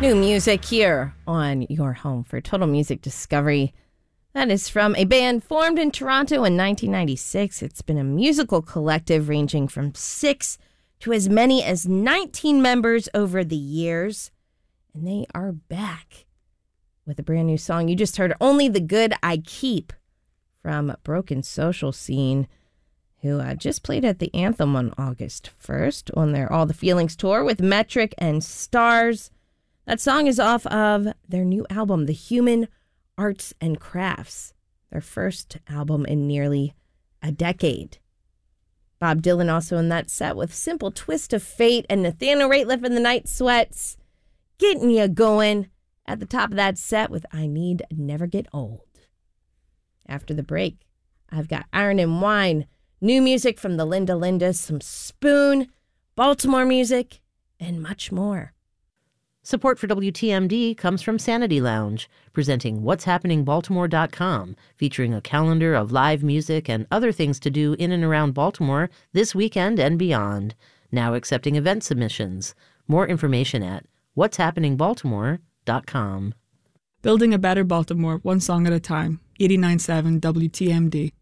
New music here on your home for Total Music Discovery. That is from a band formed in Toronto in 1996. It's been a musical collective ranging from 6 to as many as 19 members over the years. And they are back with a brand new song. You just heard Only the Good I Keep from Broken Social Scene, who just played at the Anthem on August 1st on their All the Feelings tour with Metric and Stars. That song is off of their new album, The Human Arts and Crafts, their first album in nearly a decade. Bob Dylan also in that set with Simple Twist of Fate, and Nathaniel Rateliff and the Night Sweats getting you going at the top of that set with I Need Never Get Old. After the break, I've got Iron and Wine, new music from the Linda Lindas, some Spoon, Baltimore music, and much more. Support for WTMD comes from Sanity Lounge, presenting what'shappeningbaltimore.com, featuring a calendar of live music and other things to do in and around Baltimore this weekend and beyond. Now accepting event submissions. More information at what'shappeningbaltimore.com. Building a better Baltimore, one song at a time. 89.7 WTMD.